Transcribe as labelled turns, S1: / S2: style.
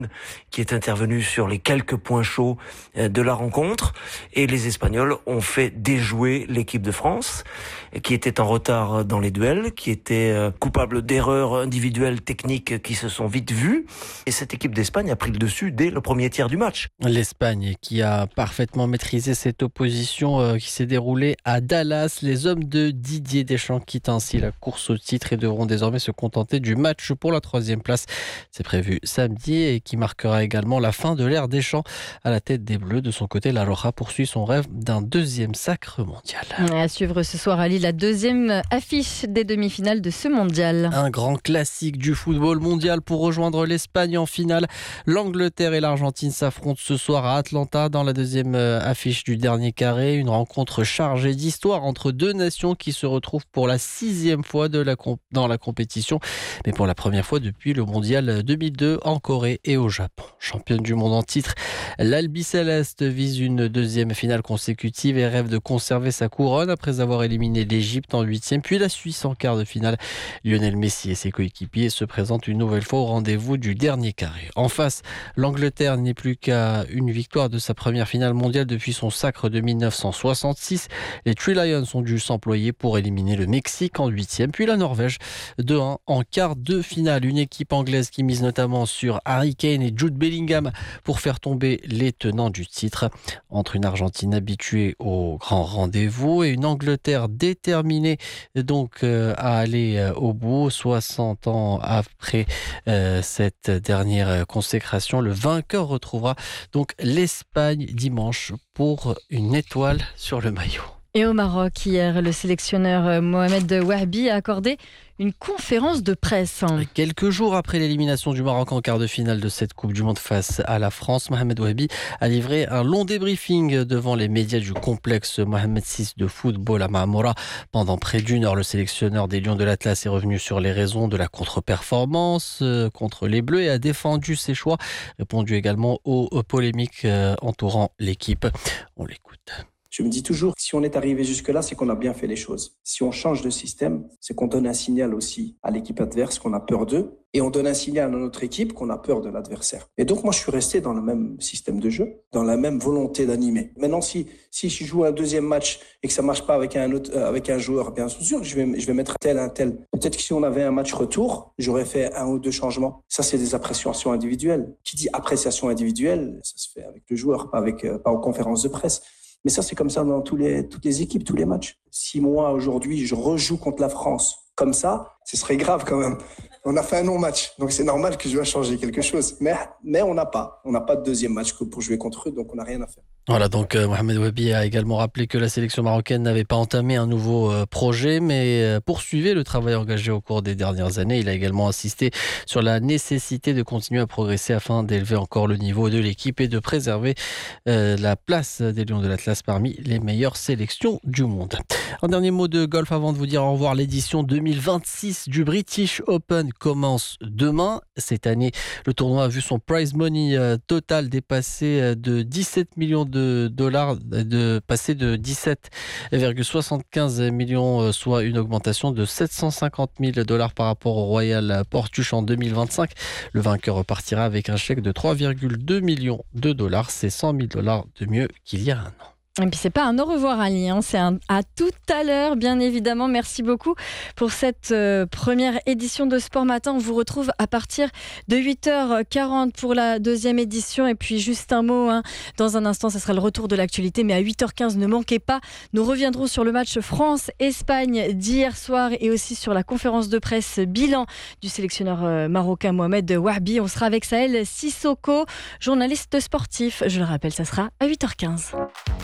S1: qui est intervenu sur les quelques points chauds de la rencontre. Et les Espagnols ont fait déjouer l'équipe de France, qui était en retard dans les duels, qui était coupable d'erreurs individuelles techniques qui se sont vite vues. Et cette équipe d'Espagne a pris le dessus dès le premier tiers du match.
S2: L'Espagne qui a parfaitement maîtrisé cette opposition qui s'est déroulée à Dallas. Les hommes de Didier Deschamps quittent ainsi la course au titre et devront désormais se contenter du match pour la 3e place. C'est prévu samedi et qui marquera également la fin de l'ère Deschamps à la tête des Bleus. De son côté, la Roja poursuit son rêve d'un 2e sacre mondial.
S3: À suivre ce soir à Lille, la 2e affiche des demi-finales de ce mondial.
S2: Un grand classique du football mondial pour rejoindre l'Espagne en finale. L'Angleterre et l'Argentine s'affrontent ce soir à Atlanta dans la 2e affiche du dernier carré. Une rencontre chargée d'histoire entre deux nations qui se retrouvent pour la 6e fois dans la compétition, mais pour la première fois depuis le mondial 2002 en Corée et au Japon. Championne du monde en titre, l'Albi-Céleste vise une 2e finale consécutive et rêve de conserver sa couronne après avoir éliminé l'Égypte en 8e, puis la Suisse en quart de finale. Lionel Messi et ses coéquipiers se présentent une nouvelle fois au rendez-vous du dernier carré. En face, l'Angleterre n'est plus qu'à une victoire de sa première finale mondiale depuis son sacre de 1966. Les Three Lions ont dû s'employer pour éliminer le Mexique en 8e, puis la Norvège 2-1 en quart de finale. Une équipe anglaise qui mise notamment sur Harry Kane et Jude Bellingham pour faire tomber les tenants du titre. Entre une Argentine habituée au grand rendez-vous et une Angleterre déterminée donc à aller au bout. 60 ans après cette dernière consécration, le vainqueur retrouvera donc l'Espagne dimanche pour une étoile sur le maillot.
S3: Et au Maroc, hier, le sélectionneur Mohamed Wahbi a accordé une conférence de presse.
S2: Quelques jours après l'élimination du Maroc en quart de finale de cette Coupe du Monde face à la France, Mohamed Wahbi a livré un long débriefing devant les médias du complexe Mohamed VI de football à Marmora. Pendant près d'1 heure, le sélectionneur des Lions de l'Atlas est revenu sur les raisons de la contre-performance contre les Bleus et a défendu ses choix, répondu également aux polémiques entourant l'équipe. On l'écoute.
S4: Je me dis toujours, si on est arrivé jusque-là, c'est qu'on a bien fait les choses. Si on change de système, c'est qu'on donne un signal aussi à l'équipe adverse qu'on a peur d'eux. Et on donne un signal à notre équipe qu'on a peur de l'adversaire. Et donc, moi, je suis resté dans le même système de jeu, dans la même volonté d'animer. Maintenant, si je joue un 2e match et que ça marche pas avec un joueur, bien sûr que je vais mettre un tel. Peut-être que si on avait un match retour, j'aurais fait 1 ou 2 changements. Ça, c'est des appréciations individuelles. Qui dit appréciation individuelle, ça se fait avec le joueur, pas en conférence de presse. Mais ça, c'est comme ça dans toutes les équipes, tous les matchs. Si moi, aujourd'hui, je rejoue contre la France comme ça, ce serait grave quand même. On a fait un non-match, donc c'est normal que je dois changer quelque chose. Mais on n'a pas de 2e match pour jouer contre eux, donc on n'a rien à faire.
S2: Voilà, donc Mohamed Wahbi a également rappelé que la sélection marocaine n'avait pas entamé un nouveau projet, mais poursuivait le travail engagé au cours des dernières années. Il a également insisté sur la nécessité de continuer à progresser afin d'élever encore le niveau de l'équipe et de préserver la place des Lions de l'Atlas parmi les meilleures sélections du monde. Un dernier mot de golf avant de vous dire au revoir. L'édition 2026 du British Open commence demain. Cette année, le tournoi a vu son prize money total dépasser de 17 millions de dollars, passer de 17,75 millions, soit une augmentation de 750 000 dollars par rapport au Royal Portuche en 2025. Le vainqueur repartira avec un chèque de 3,2 millions de dollars. C'est 100 000 dollars de mieux qu'il y a un an.
S3: Et puis c'est pas un au revoir Ali, c'est un à tout à l'heure bien évidemment. Merci beaucoup pour cette première édition de Sport Matin. On vous retrouve à partir de 8h40 pour la 2e édition. Et puis juste un mot, dans un instant, ça sera le retour de l'actualité. Mais à 8h15, ne manquez pas, nous reviendrons sur le match France-Espagne d'hier soir et aussi sur la conférence de presse bilan du sélectionneur marocain Mohamed Wahbi. On sera avec Sahel Sissoko, journaliste sportif. Je le rappelle, ça sera à 8h15.